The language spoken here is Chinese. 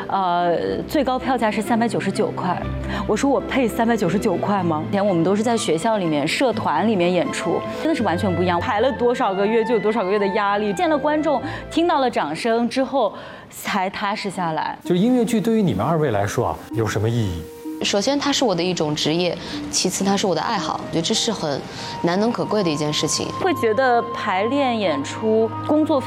最高票价是399块。我说我配399块吗？以前我们都是在学校里面、社团里面演出，真的是完全不一样。排了多少个月就有多少个月的压力，见了观众，听到了掌声之后，才踏实下来。 就是音乐剧对于你们二位来说啊，有什么意义？ 首先，它是我的一种职业；其次，它是我的爱好。我觉得这是很难能可贵的一件事情。 会觉得排练演出工作